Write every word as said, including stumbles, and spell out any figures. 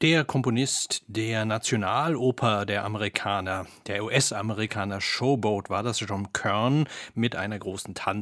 Der Komponist der Nationaloper der Amerikaner, der U S-Amerikaner Showboat war das John Kern mit einer großen